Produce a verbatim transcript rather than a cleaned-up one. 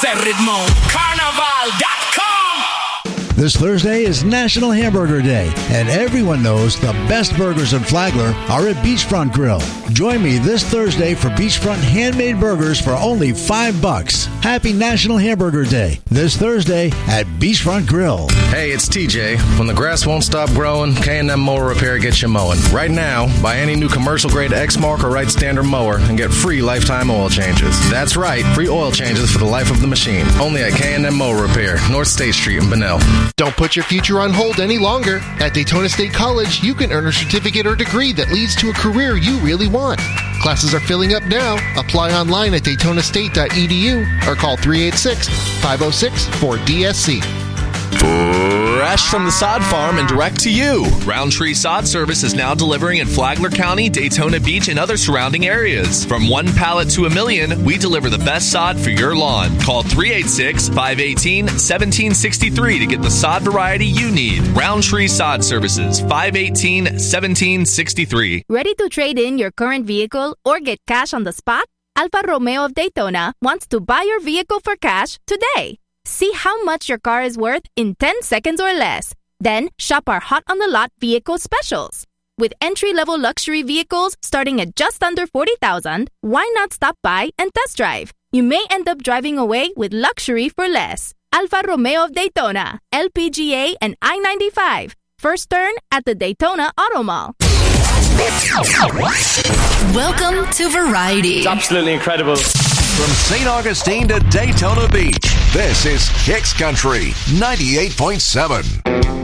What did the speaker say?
ese ritmo. Carnaval dot com. This Thursday is National Hamburger Day, and everyone knows the best burgers in Flagler are at Beachfront Grill. Join me this Thursday for Beachfront handmade burgers for only five bucks. Happy National Hamburger Day this Thursday at Beachfront Grill. Hey, it's T J. When the grass won't stop growing, K and M Mower Repair gets you mowing. Right now, buy any new commercial-grade Exmark or Wright Standard mower and get free lifetime oil changes. That's right, free oil changes for the life of the machine. Only at K and M Mower Repair, North State Street in Bunnell. Don't put your future on hold any longer. At Daytona State College, you can earn a certificate or degree that leads to a career you really want. Classes are filling up now. Apply online at daytona state dot e d u or call three eight six, five oh six, four D S C. Fresh from the sod farm and direct to you. Roundtree Sod Service is now delivering in Flagler County, Daytona Beach, and other surrounding areas. From one pallet to a million, we deliver the best sod for your lawn. Call three eight six, five one eight, one seven six three to get the sod variety you need. Roundtree Sod Services, five one eight, one seven six three. Ready to trade in your current vehicle or get cash on the spot? Alfa Romeo of Daytona wants to buy your vehicle for cash today. See how much your car is worth in ten seconds or less. Then shop our Hot on the Lot vehicle specials. With entry-level luxury vehicles starting at just under forty thousand dollars, why not stop by and test drive? You may end up driving away with luxury for less. Alfa Romeo of Daytona, L P G A and I ninety-five. First turn at the Daytona Auto Mall. Welcome to Variety. It's absolutely incredible. From Saint Augustine to Daytona Beach, this is Kicks Country ninety-eight point seven.